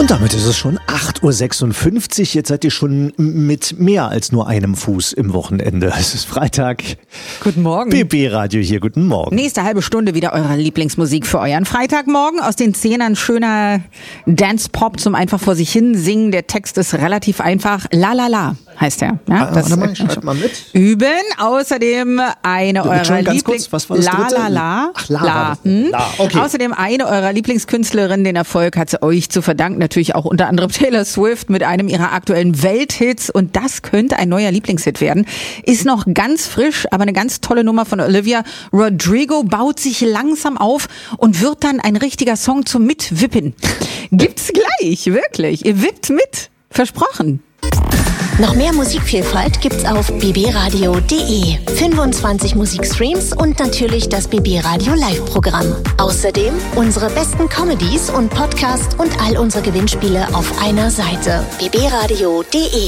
Und damit ist es schon 8.56 Uhr. Jetzt seid ihr schon mit mehr als nur einem Fuß im Wochenende. Es ist Freitag. Guten Morgen. BB Radio hier, guten Morgen. Nächste halbe Stunde wieder eure Lieblingsmusik für euren Freitagmorgen. Aus den Zehnern schöner Dance-Pop zum einfach vor sich hin singen. Der Text ist relativ einfach. La la la heißt er. Ja, das schreibt mal mit. Üben. Außerdem eine eurer Lieblings... Was war das dritte? La la la. Ach, La. Okay. Außerdem eine eurer Lieblingskünstlerinnen. Den Erfolg hat sie euch zu verdanken. Natürlich auch unter anderem Taylor Swift mit einem ihrer aktuellen Welthits. Und das könnte ein neuer Lieblingshit werden. Ist noch ganz frisch, aber eine ganz tolle Nummer von Olivia Rodrigo. Baut sich langsam auf und wird dann ein richtiger Song zum Mitwippen. Gibt's gleich, wirklich. Ihr wippt mit. Versprochen. Noch mehr Musikvielfalt gibt's auf bbradio.de. 25 Musikstreams und natürlich das BB Radio Live-Programm. Außerdem unsere besten Comedies und Podcasts und all unsere Gewinnspiele auf einer Seite. bbradio.de.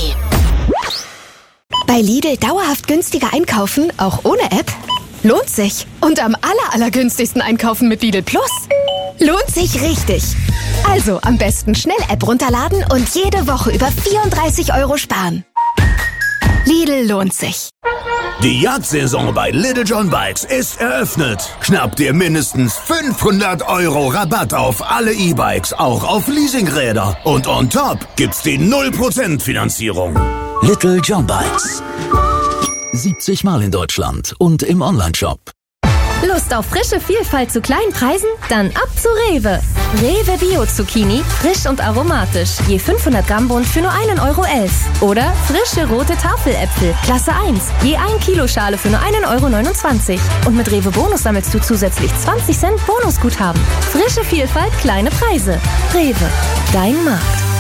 Bei Lidl dauerhaft günstiger einkaufen, auch ohne App? Lohnt sich. Und am allergünstigsten einkaufen mit Lidl Plus? Lohnt sich richtig. Also am besten schnell App runterladen und jede Woche über 34 € sparen. Lidl lohnt sich. Die Jagdsaison bei Little John Bikes ist eröffnet. Schnapp dir mindestens 500 € Rabatt auf alle E-Bikes, auch auf Leasingräder. Und on top gibt's die 0% Finanzierung. Little John Bikes. 70 Mal in Deutschland und im Onlineshop. Lust auf frische Vielfalt zu kleinen Preisen? Dann ab zu Rewe. Rewe Bio Zucchini, frisch und aromatisch. Je 500 Gramm Bund für nur 1,11 €. Oder frische rote Tafeläpfel, Klasse 1. Je 1 Kilo Schale für nur 1,29 €. Und mit Rewe Bonus sammelst du zusätzlich 20 Cent Bonusguthaben. Frische Vielfalt, kleine Preise. Rewe, dein Markt.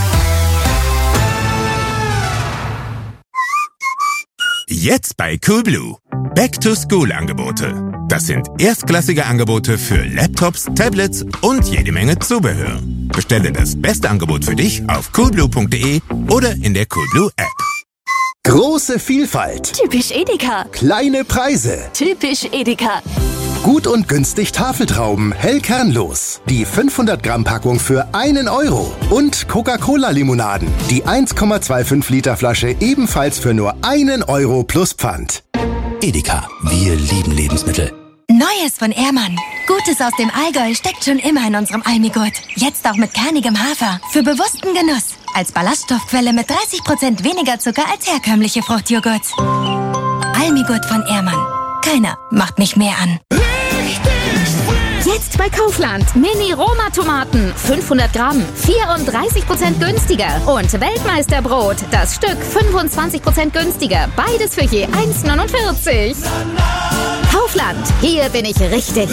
Jetzt bei Coolblue. Back-to-School-Angebote. Das sind erstklassige Angebote für Laptops, Tablets und jede Menge Zubehör. Bestelle das beste Angebot für dich auf coolblue.de oder in der Coolblue App. Große Vielfalt. Typisch Edeka. Kleine Preise. Typisch Edeka. Gut und günstig Tafeltrauben, hell kernlos. Die 500 Gramm Packung für 1 €. Und Coca-Cola-Limonaden. Die 1,25 Liter Flasche ebenfalls für nur 1 € plus Pfand. Edeka, wir lieben Lebensmittel. Neues von Ehrmann. Gutes aus dem Allgäu steckt schon immer in unserem Almigurt. Jetzt auch mit kernigem Hafer. Für bewussten Genuss. Als Ballaststoffquelle mit 30% weniger Zucker als herkömmliche Fruchtjoghurt. Almigurt von Ehrmann. Keiner macht mich mehr an. Jetzt bei Kaufland. Mini-Roma-Tomaten. 500 Gramm. 34% günstiger. Und Weltmeisterbrot. Das Stück 25% günstiger. Beides für je 1,49 €. Kaufland. Hier bin ich richtig.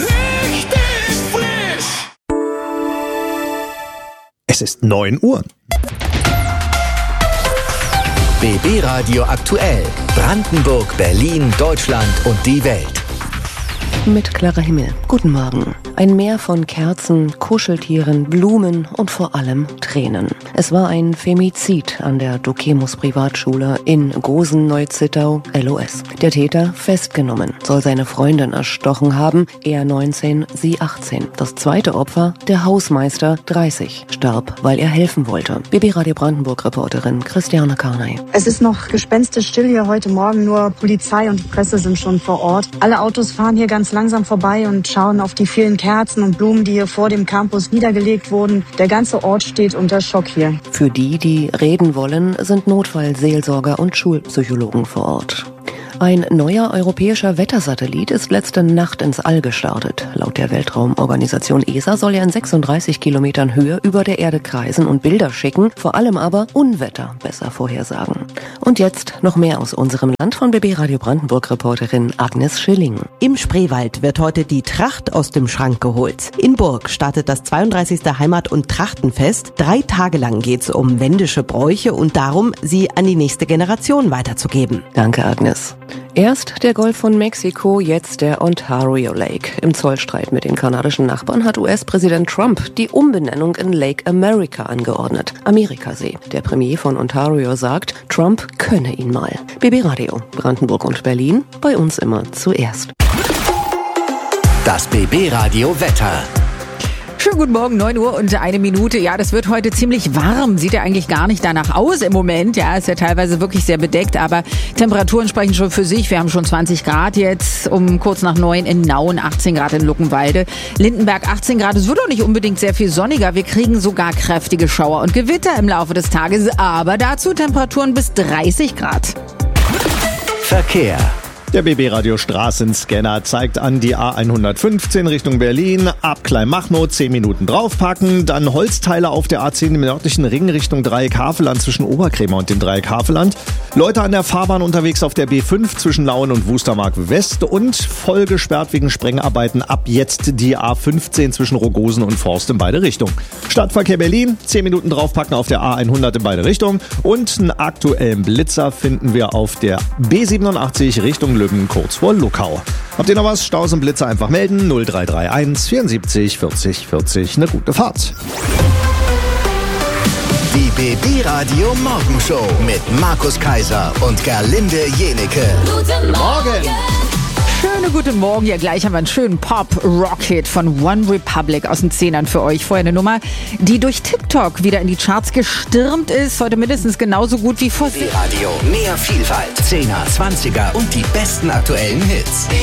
Es ist 9 Uhr. BB Radio aktuell. Brandenburg, Berlin, Deutschland und die Welt. Mit klarer Himmel. Guten Morgen. Ein Meer von Kerzen, Kuscheltieren, Blumen und vor allem Tränen. Es war ein Femizid an der Dukemus Privatschule in Gosen-Neuzittau, LOS. Der Täter festgenommen, soll seine Freundin erstochen haben, er 19, sie 18. Das zweite Opfer, der Hausmeister, 30, starb, weil er helfen wollte. BB Radio Brandenburg-Reporterin Christiane Karnay. Es ist noch gespenstisch still hier heute Morgen, nur Polizei und Presse sind schon vor Ort. Alle Autos fahren hier ganz langsam vorbei und schauen auf die vielen Kerzen und Blumen, die hier vor dem Campus niedergelegt wurden. Der ganze Ort steht unter Schock hier. Für die reden wollen, sind Notfallseelsorger und Schulpsychologen vor Ort. Ein neuer europäischer Wettersatellit ist letzte Nacht ins All gestartet. Laut der Weltraumorganisation ESA soll er in 36 Kilometern Höhe über der Erde kreisen und Bilder schicken, vor allem aber Unwetter besser vorhersagen. Und jetzt noch mehr aus unserem Land von BB Radio Brandenburg-Reporterin Agnes Schilling. Im Spreewald wird heute die Tracht aus dem Schrank geholt. In Burg startet das 32. Heimat- und Trachtenfest. 3 Tage lang geht's um wendische Bräuche und darum, sie an die nächste Generation weiterzugeben. Danke, Agnes. Erst der Golf von Mexiko, jetzt der Ontario Lake. Im Zollstreit mit den kanadischen Nachbarn hat US-Präsident Trump die Umbenennung in Lake America angeordnet. Amerikasee. Der Premier von Ontario sagt, Trump könne ihn mal. BB Radio, Brandenburg und Berlin, bei uns immer zuerst. Das BB Radio Wetter. Schönen guten Morgen, 9 Uhr und 1 Minute. Ja, das wird heute ziemlich warm. Sieht ja eigentlich gar nicht danach aus im Moment. Ja, ist ja teilweise wirklich sehr bedeckt, aber Temperaturen sprechen schon für sich. Wir haben schon 20 Grad jetzt um kurz nach 9 in Nauen, 18 Grad in Luckenwalde, Lindenberg 18 Grad. Es wird auch nicht unbedingt sehr viel sonniger. Wir kriegen sogar kräftige Schauer und Gewitter im Laufe des Tages, aber dazu Temperaturen bis 30 Grad. Verkehr. Der BB Radio Straßenscanner zeigt an die A115 Richtung Berlin, ab Kleinmachnow 10 Minuten draufpacken, dann Holzteile auf der A10 im nördlichen Ring Richtung Dreieck Havelland zwischen Oberkrämer und dem Dreieck Havelland, Leute an der Fahrbahn unterwegs auf der B5 zwischen Lauen und Wustermark West und voll gesperrt wegen Sprengarbeiten ab jetzt die A15 zwischen Rogosen und Forst in beide Richtungen. Stadtverkehr Berlin, 10 Minuten draufpacken auf der A100 in beide Richtungen und einen aktuellen Blitzer finden wir auf der B87 Richtung Lübben kurz vor Luckau. Habt ihr noch was? Staus und Blitzer einfach melden. 0331 74 40 40. Eine gute Fahrt. Die BB Radio Morgenshow mit Markus Kaiser und Gerlinde Jenecke. Guten Morgen! Schönen guten Morgen. Ja, gleich haben wir einen schönen Pop-Rock-Hit von One Republic aus den 10ern für euch. Vorher eine Nummer, die durch TikTok wieder in die Charts gestürmt ist. Heute mindestens genauso gut wie vor... BB Radio, mehr Vielfalt, 10er, 20er und die besten aktuellen Hits.